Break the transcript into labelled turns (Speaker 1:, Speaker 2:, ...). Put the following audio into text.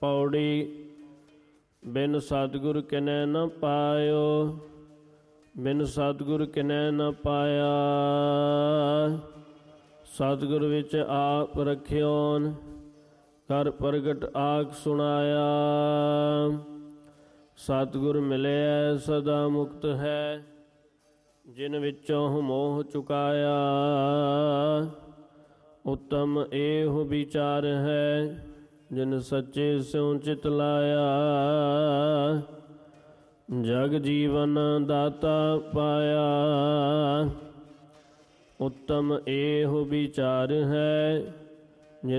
Speaker 1: ਪੌੜੀ। ਬਿਨ ਸਤਿਗੁਰ ਕਿਨੈ ਨ ਪਾਇਓ, ਬਿਨ ਸਤਿਗੁਰ ਕਿਨੈ ਨ ਪਾਇਆ। ਸਤਿਗੁਰ ਵਿੱਚ ਆਪ ਰਖਿਓਨ, ਕਰ ਪ੍ਰਗਟ ਆਖ ਸੁਣਾਇਆ। ਸਤਿਗੁਰ ਮਿਲਿਆ ਸਦਾ ਮੁਕਤ ਹੈ, ਜਿਨ ਵਿੱਚੋਂ ਮੋਹ ਚੁਕਾਇਆ। ਉੱਤਮ ਇਹੋ ਵਿਚਾਰ ਹੈ, ਜਿਨ ਸੱਚੇ ਸਿਉ ਚਿਤ ਲਾਇਆ। ਜਗ ਜੀਵਨ ਦਾਤਾ ਪਾਇਆ, ਉੱਤਮ ਇਹੋ ਵਿਚਾਰ ਹੈ,